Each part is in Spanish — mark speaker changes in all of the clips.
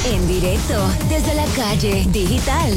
Speaker 1: En directo desde la calle Digital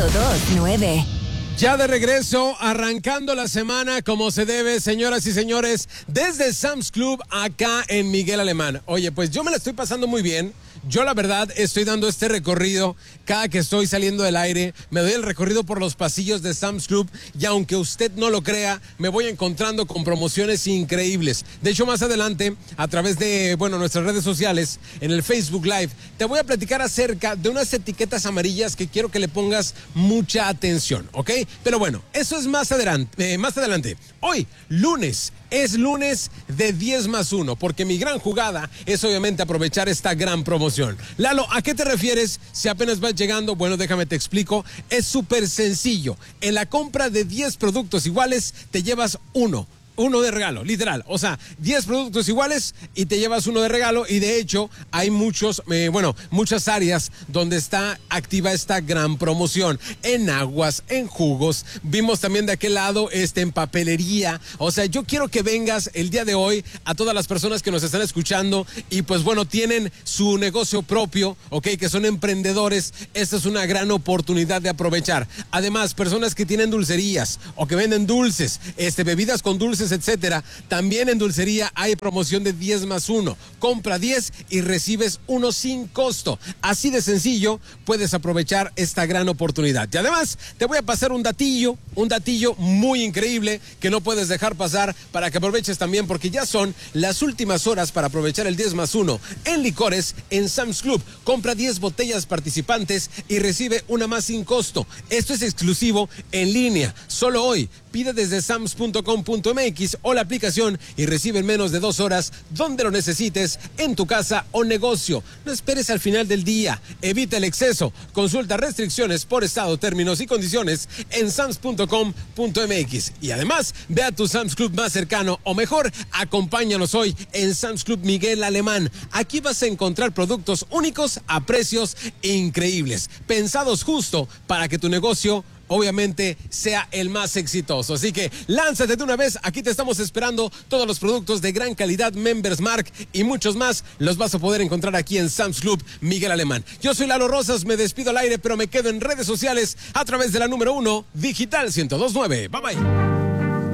Speaker 1: 102.9.
Speaker 2: Ya de regreso, arrancando la semana como se debe, señoras y señores, desde Sam's Club acá en Miguel Alemán. Oye, pues yo me la estoy pasando muy bien. Yo la verdad estoy dando este recorrido cada que estoy saliendo del aire. Me doy el recorrido por los pasillos de Sam's Club y aunque usted no lo crea, me voy encontrando con promociones increíbles. De hecho, más adelante, a través de, nuestras redes sociales, en el Facebook Live, te voy a platicar acerca de unas etiquetas amarillas que quiero que le pongas mucha atención, ¿ok? Pero bueno, eso es más adelante. Hoy, lunes. Es lunes de 10+1, porque mi gran jugada es obviamente aprovechar esta gran promoción. Lalo, ¿a qué te refieres si apenas vas llegando? Bueno, déjame te explico. Es súper sencillo. En la compra de 10 productos iguales, te llevas uno de regalo, literal. O sea, 10 productos iguales y te llevas uno de regalo. Y de hecho, hay muchas áreas donde está activa esta gran promoción. En aguas, en jugos. Vimos también de aquel lado en papelería. O sea, yo quiero que vengas el día de hoy a todas las personas que nos están escuchando y pues tienen su negocio propio, ¿ok? Que son emprendedores. Esta es una gran oportunidad de aprovechar. Además, personas que tienen dulcerías o que venden dulces, bebidas con dulces, etcétera. También en dulcería hay promoción de 10+1. Compra 10 y recibes uno sin costo. Así de sencillo puedes aprovechar esta gran oportunidad. Y además te voy a pasar un datillo muy increíble que no puedes dejar pasar para que aproveches también, porque ya son las últimas horas para aprovechar el 10+1 en licores en Sam's Club. Compra 10 botellas participantes y recibe una más sin costo. Esto es exclusivo en línea, solo hoy. Pide desde sams.com.mx o la aplicación y recibe en menos de 2 horas donde lo necesites, en tu casa o negocio. No esperes al final del día. Evita el exceso. Consulta restricciones por estado, términos y condiciones en sams.com.mx. Y además, ve a tu Sam's Club más cercano o mejor, acompáñanos hoy en Sam's Club Miguel Alemán. Aquí vas a encontrar productos únicos a precios increíbles, pensados justo para que tu negocio obviamente sea el más exitoso. Así que lánzate de una vez, aquí te estamos esperando. Todos los productos de gran calidad, Members Mark y muchos más los vas a poder encontrar aquí en Sam's Club Miguel Alemán. Yo soy Lalo Rosas, me despido al aire, pero me quedo en redes sociales a través de la número 1 Digital 102.9. Bye bye.